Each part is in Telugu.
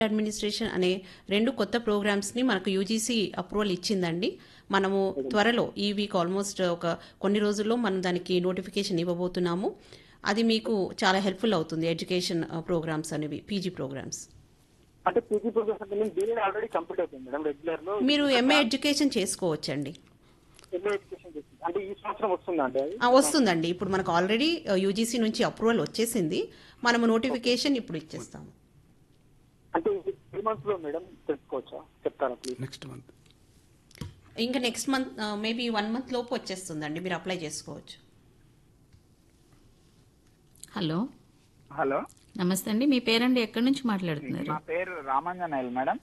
అడ్మినిస్ట్రేషన్ అనే 2 కొత్త ప్రోగ్రామ్స్ని మనకు యూజీసీ అప్రూవల్ ఇచ్చిందండి. మనము త్వరలో ఈ వీక్ ఆల్మోస్ట్ కొన్ని రోజుల్లో మనం దానికి నోటిఫికేషన్ ఇవ్వబోతున్నాము. అది మీకు చాలా హెల్ప్ఫుల్ అవుతుంది. ఎడ్యుకేషన్ ప్రోగ్రామ్స్ అనేవి పీజీ ప్రోగ్రామ్స్. అంటే పీజీ ప్రోగ్రామ్స్ అంటే నేను దీనిలో ఆల్రెడీ కంప్లీట్ అయిపోయింది మేడం. రెగ్యులర్ లో మీరు ఎంఏ ఎడ్యుకేషన్ చేసుకోవచ్చండి. ఎంఏ ఎడ్యుకేషన్ చేసింది అంటే ఈ సంవత్సరం వస్తుందా అండి అది? వస్తుందండి. ఇప్పుడు మనకు ఆల్రెడీ యూజీసీ నుంచి అప్రూవల్ వచ్చేసింది. మనము నోటిఫికేషన్ ఇప్పుడు ఇచ్చేస్తాము. అంటే 3 months లో మేడం తెలుసుకోవచ్చా? చెప్తారా ప్లీజ్? నెక్స్ట్ మంత్ ఇంకా నెక్స్ట్ మంత్ మేబీ 1 month లోపు వచ్చేస్తుందండి. మీరు అప్లై చేసుకోవచ్చు. హలో హలో, నమస్తే అండి. మీ పేరండి, ఎక్కడి నుంచి మాట్లాడుతున్నారు? నా పేరు రామాంజనేయులు మేడం.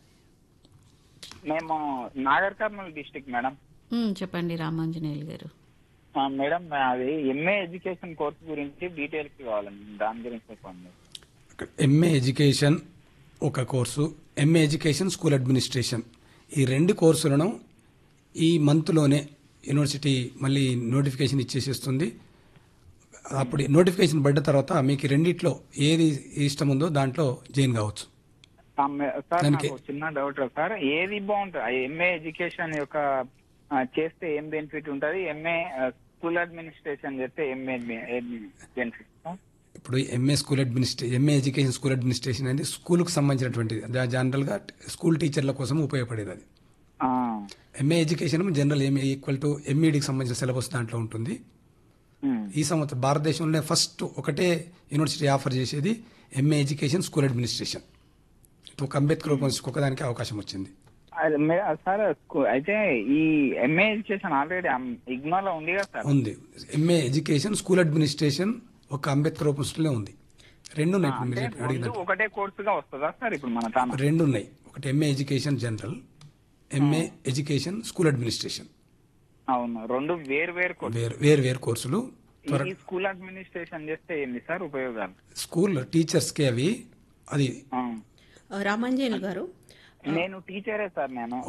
మేము నాగర్ కర్నూలు డిస్టిక్ మేడం. చెప్పండి రామాంజనేయులు గారు. మేడం అది ఎంఏ ఎడ్యుకేషన్ కోర్స్ గురించి డీటెయిల్స్ కావాలండి, దాని గురించి చెప్పండి. ఎంఏ ఎడ్యుకేషన్ ఒక course, MA education school administration, ఈ 2 కోర్సులను ఈ మంత్లోనే యూనివర్సిటీ మళ్ళీ నోటిఫికేషన్ ఇచ్చేసేస్తుంది. అప్పుడు నోటిఫికేషన్ పడ్డ తర్వాత మీకు రెండిట్లో ఏది ఇష్టం ఉందో దాంట్లో జాయిన్ కావచ్చు. సార్ నాకు చిన్న డౌట్ సార్, ఏది బాగుంటుంది? ఎంఏ ఎడ్యుకేషన్ యొక్క చేస్తే ఏం బెనిఫిట్ ఉంటుంది? ఎంఏ స్కూల్ అడ్మినిస్ట్రేషన్ చేస్తే బెనిఫిట్? ఇప్పుడు ఎంఏ ఎడ్యుకేషన్ స్కూల్ అడ్మినిస్ట్రేషన్ అనేది స్కూల్కి సంబంధించినటువంటిది. జనరల్గా స్కూల్ టీచర్ల కోసం ఉపయోగపడేది అది. MA education general equal to ఎంఈడికి సంబంధించిన సిలబస్ దాంట్లో ఉంటుంది. ఈ సంవత్సరం భారతదేశంలోనే ఫస్ట్ ఒకటే యూనివర్సిటీ ఆఫర్ చేసేది ఎంఏ ఎడ్యుకేషన్ స్కూల్ అడ్మినిస్ట్రేషన్. ఒక అంబేద్కర్ ఒకదానికి అవకాశం వచ్చింది. సార్ అయితే ఈ ఎంఏ ఎడ్యుకేషన్ ఆల్రెడీ ఇగ్నోలో ఉంది కదా సార్? ఉంది. ఎంఏ ఎడ్యుకేషన్ స్కూల్ అడ్మినిస్ట్రేషన్ ఒక అంబేద్కర్ ఓపెన్స్లో ఉంది. 2 ఉన్నాయి. ఇప్పుడు మీరు అడిగిన ఒకటే కోర్సుగా వస్తుందా సార్ ఇప్పుడు మన తాను? 2 ఉన్నాయి. ఒకటి MA education general, MA education school administration. అవును, 2 వేరు కోర్సులు. ఈ స్కూల్ అడ్మినిస్ట్రేషన్ చేస్తే ఏంటి సార్ ఉపయోగాలు? స్కూల్ టీచర్స్ కి అవి అది రామాంజనేయులు గారు, నేను టీచరే సార్. నేను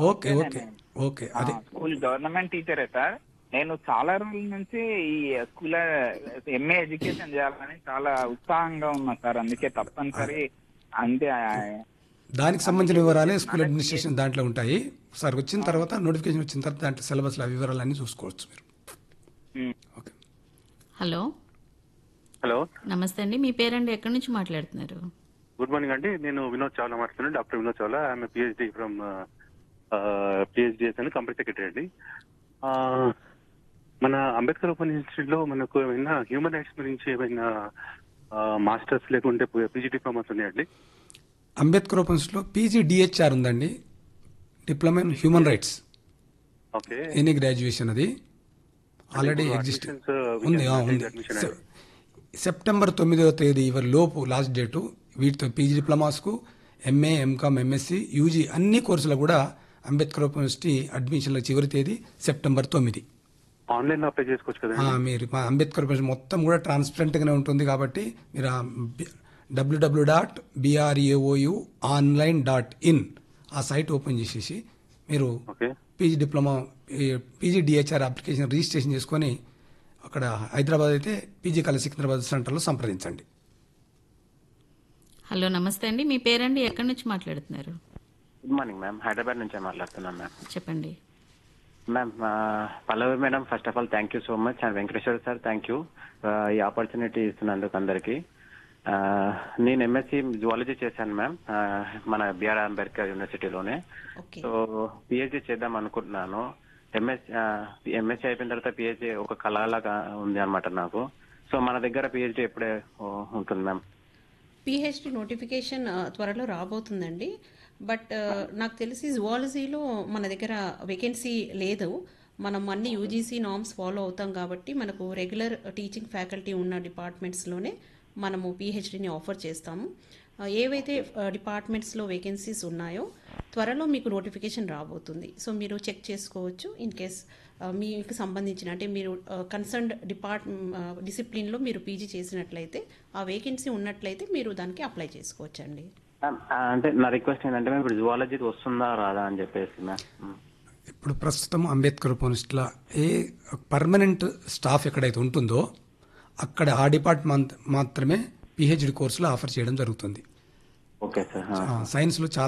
ఓకే అదే స్కూల్ గవర్నమెంట్ టీచరే సార్. నేను చాలా రోజుల నుంచి ఈ స్కూల్ ఎంఏ ఎడ్యుకేషన్ చేయాలని చాలా ఉత్సాహంగా ఉన్నా సార్. అందుకే తప్పనిసరి అంతే దానికి సంబంధించిన వివరాలే స్కూల్ అడ్మినిస్ట్రేషన్ దాంట్లో ఉంటాయి. సార్ వచ్చిన తర్వాత నోటిఫికేషన్ వచ్చిన తర్వాత దాంట్లో సిలబస్ వివరాలన్నీ చూసుకోవచ్చు మీరు. ఓకే. హలో హలో, నమస్తే అండి. మీ పేరండి, ఎక్కడి నుంచి మాట్లాడుతున్నారు? గుడ్ మార్నింగ్ అండి. నేను వినోద్ చావ్లా మాట్లాడుతున్నాను. Doctor Vinod Chawla. I'm PhD from PhD company secretary అండి. మన అంబేద్కర్ ఓపెన్ ఇన్స్టిట్యూట్ లో మనకు ఏమైనా హ్యూమన్ రైట్స్ గురించి ఏమైనా మాస్టర్స్ లేకుంటే పీజీ డిప్లొమాస్ ఉన్నాయండి? అంబేద్కర్ ఓపెన్స్లో పీజీ డిహెచ్ఆర్ ఉందండి, diploma in human rights. Okay. Any graduation అది ఆల్రెడీ ఎగ్జిస్ట్ ఉంది. సెప్టెంబర్ 9వ తేదీ లోపు లాస్ట్ డేటు. వీటితో PG డిప్లొమాస్కు, MA, MCom, MSc, UG అన్ని కోర్సులు కూడా అంబేద్కర్ ఓపెన్ యూనివర్సిటీ అడ్మిషన్ల చివరి తేదీ సెప్టెంబర్ 9. ఆన్లైన్ అప్లై చేసుకోవచ్చు కదా? మీరు అంబేద్కర్ మొత్తం కూడా ట్రాన్స్పరెంట్ గానే ఉంటుంది కాబట్టి మీరు www.braouonline.in ఆ సైట్ ఓపెన్ చేసేసి మీరు పీజీ డిహెచ్ఆర్ అప్లికేషన్ రిజిస్ట్రేషన్ చేసుకొని అక్కడ హైదరాబాద్ అయితే పీజీ కాలేజ్ సికింద్రాబాద్ సెంటర్లో సంప్రదించండి. హలో నమస్తే అండి. మీ పేరండి, ఎక్కడి నుంచి మాట్లాడుతున్నారు? Good morning ma'am. హైదరాబాద్ నుంచి మాట్లాడుతున్నాను మ్యామ్. చెప్పండి ma'am. Pallavi madam, first of all thank you so much. And Venkateswara sir, thank you ఈ ఆపర్చునిటీ ఇస్తున్నందుకు అందరికీ. నేను ఎంఎస్సి జువాలజీ చేశాను మ్యామ్, మన బిఆర్ అంబేద్కర్ యూనివర్సిటీలోనే. సో పిహెచ్డి చేద్దాం అనుకుంటున్నాను. ఎంఎస్సి అయిపోయిన తర్వాత పిహెచ్డి ఒక కళలాగా ఉంది అనమాట నాకు. సో మన దగ్గర పిహెచ్డి ఎప్పుడే ఉంటుంది మ్యామ్? పిహెచ్డి నోటిఫికేషన్ త్వరలో రాబోతుందండి. బట్ నాకు తెలిసి జువాలజీలో మన దగ్గర వేకెన్సీ లేదు. మనం అన్ని యూజీసీ నార్మ్స్ ఫాలో అవుతాం కాబట్టి మనకు రెగ్యులర్ టీచింగ్ ఫ్యాకల్టీ ఉన్న డిపార్ట్మెంట్స్లోనే మనము పిహెచ్డిని ఆఫర్ చేస్తాము. ఏవైతే డిపార్ట్మెంట్స్లో వేకెన్సీస్ ఉన్నాయో త్వరలో మీకు నోటిఫికేషన్ రాబోతుంది. సో మీరు చెక్ చేసుకోవచ్చు. ఇన్ కేస్ మీకు సంబంధించిన అంటే మీరు కన్సర్న్డ్ డిసిప్లిన్లో మీరు పీజీ చేసినట్లయితే ఆ వేకెన్సీ ఉన్నట్లయితే మీరు దానికి అప్లై చేసుకోవచ్చండి. అంటే నా రిక్వెస్ట్ ఏంటంటే ఇప్పుడు జువాలజీ వస్తుందా రాదా అని చెప్పేసి మ్యామ్. ఇప్పుడు ప్రస్తుతం అంబేద్కర్ యూనివర్సిటీలో ఏ పర్మనెంట్ స్టాఫ్ ఎక్కడైతే ఉంటుందో అక్కడ ఆ డిపార్ట్మెంట్ మాత్రమే పిహెచ్డి కోర్సులో ఆఫర్ చేయడం జరుగుతుంది. Okay sir. సైన్స్లో చాలా